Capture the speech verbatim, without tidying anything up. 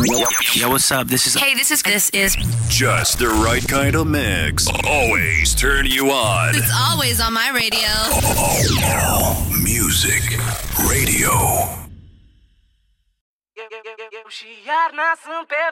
Yo, what's up? This is. Hey, this is. This is. Just the right kind of mix. Always turn you on. It's always on my radio. Music Radio.